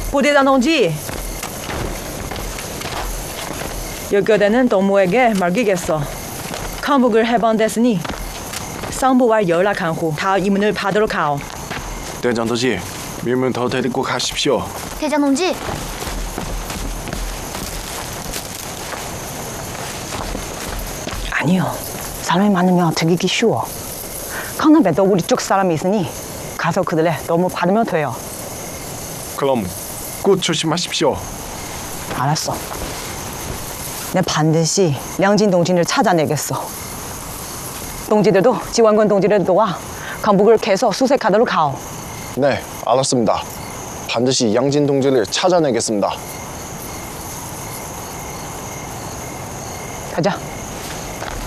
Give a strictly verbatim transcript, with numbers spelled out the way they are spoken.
부대장 동지, 여교대는 동무에게 맡기겠어.康북을 해방됐으니 상부와 연락한 후 다음 임무를 받도록 하오. 대장 동지, 민문 더 데리고 가십시오. 대장 동지. 아니요. 사람이 많으면 들키기 쉬워. 강남에도 우리 쪽 사람이 있으니 가서 그들의 도움을 받으면 돼요. 그럼 꼭 조심하십시오. 알았어. 내 반드시 량진 동지를 찾아내겠어. 동지들도 지원군 동지를 도와 강북을 계속 수색하도록 하오. 네, 알았습니다. 반드시 양진 동지를 찾아내겠습니다. 가자.